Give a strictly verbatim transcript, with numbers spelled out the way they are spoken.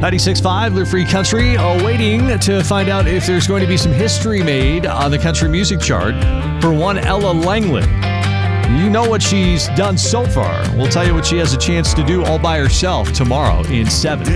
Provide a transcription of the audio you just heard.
ninety-six point five, Live Free Country, uh, waiting to find out if there's going to be some history made on the country music chart for one Ella Langley. You know what she's done so far. We'll tell you what she has a chance to do all by herself tomorrow in seven.